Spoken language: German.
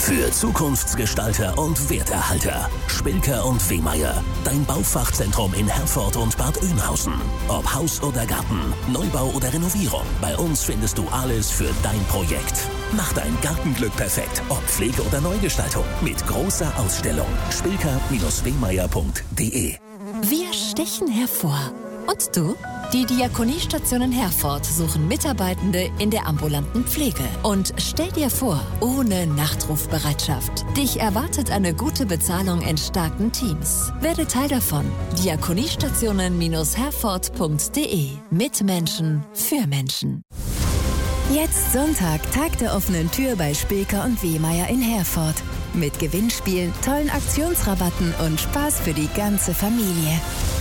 Für Zukunftsgestalter und Werterhalter. Spilker und Wehmeyer. Dein Baufachzentrum in Herford und Bad Oeynhausen. Ob Haus oder Garten, Neubau oder Renovierung. Bei uns findest du alles für dein Projekt. Mach dein Gartenglück perfekt. Ob Pflege oder Neugestaltung. Mit großer Ausstellung. spilker-wehmeyer.de. Wir stechen hervor. Und du? Die Diakoniestationen Herford suchen Mitarbeitende in der ambulanten Pflege. Und stell dir vor, ohne Nachtrufbereitschaft. Dich erwartet eine gute Bezahlung in starken Teams. Werde Teil davon. Diakoniestationen-herford.de. Mit Menschen, für Menschen. Jetzt Sonntag, Tag der offenen Tür bei Spilker und Wehmeyer in Herford. Mit Gewinnspielen, tollen Aktionsrabatten und Spaß für die ganze Familie.